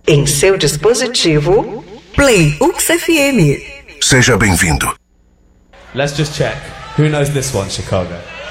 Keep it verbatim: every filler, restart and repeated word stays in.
Em seu dispositivo, Play U X F M. Seja bem-vindo. Let's just check. Who knows this one, Chicago?